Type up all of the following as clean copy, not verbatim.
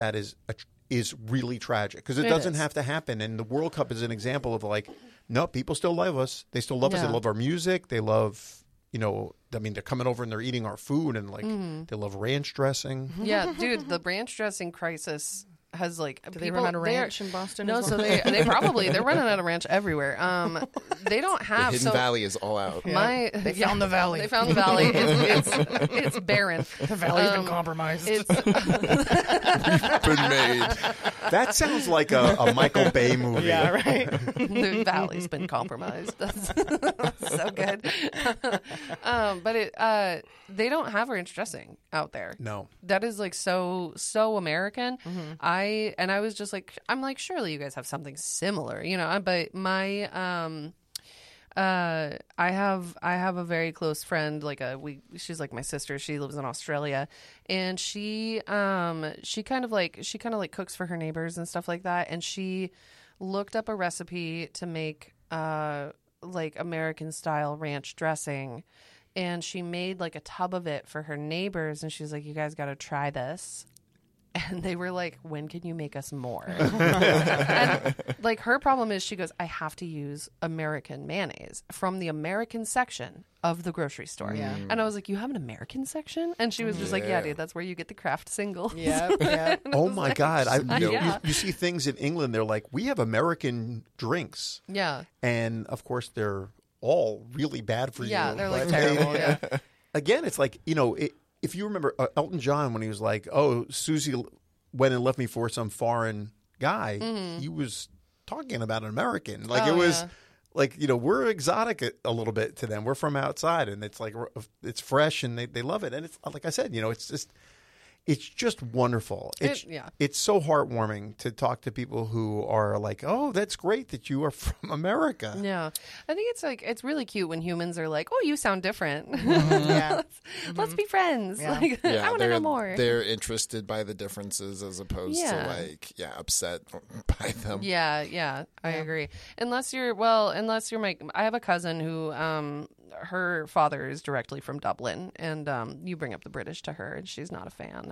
that is really tragic because it doesn't have to happen. And the World Cup is an example of like, no, people still love us. They still love us. They love our music. They love, I mean, they're coming over and they're eating our food and like they love ranch dressing. Yeah, dude, the ranch dressing crisis has like do they run out of ranch in Boston? No, as so well? they're running out of ranch everywhere. They don't have the Hidden Valley is all out. They found the valley. They found the valley. It's barren. The valley's been compromised. It's Been made. That sounds like a Michael Bay movie. Yeah, right. The valley's been compromised. That's so good. But they don't have ranch dressing out there. No. That is like so American. I was just like, I'm like, surely you guys have something similar, but my I have a very close friend, she's like my sister. She lives in Australia, and she kind of like cooks for her neighbors and stuff like that. And she looked up a recipe to make like American style ranch dressing, and she made like a tub of it for her neighbors. And she's like, you guys got to try this. And they were like, when can you make us more? And like her problem is she goes, I have to use American mayonnaise from the American section of the grocery store. Yeah. And I was like, you have an American section? And she was just like, yeah, dude, that's where you get the craft singles. Yeah. Oh my God. Yeah. You see things in England, they're like, we have American drinks. Yeah. And of course, they're all really bad for you. Yeah, they're like but terrible. Yeah. Again, it's like, if you remember Elton John, when he was like, oh, Susie went and left me for some foreign guy, he was talking about an American. Like it was like, we're exotic a little bit to them. We're from outside, and it's like, it's fresh and they love it. And it's like I said, it's just wonderful. It's so heartwarming to talk to people who are like, oh, that's great that you are from America. Yeah. I think it's really cute when humans are like, oh, you sound different. Yeah. Let's be friends. Yeah. Like, I want to know more. They're interested by the differences as opposed to upset by them. Yeah, I agree. Unless you're I have a cousin who her father is directly from Dublin, and you bring up the British to her and she's not a fan.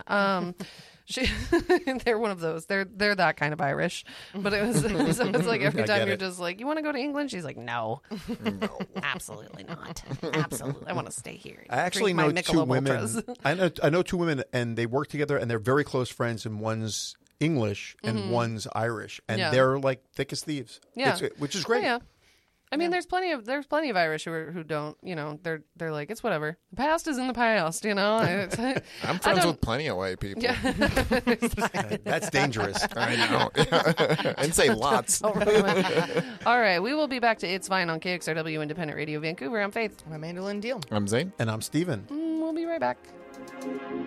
They're one of those. They're that kind of Irish. But it was like every time you're just like, you want to go to England? She's like, no, absolutely not. Absolutely, I want to stay here. I actually know two women. I know two women, and they work together, and they're very close friends. And one's English and one's Irish, and they're like thick as thieves. Yeah, which is great. Yeah. I mean, there's plenty of Irish who don't, they're like, it's whatever. The past is in the past, I'm friends with plenty of white people. Yeah. That's dangerous. I know. And say lots. All right, we will be back to It's Fine on KXRW Independent Radio Vancouver. I'm Faith. I'm Amanda Lynn Deal. I'm Zane. And I'm Steven. We'll be right back.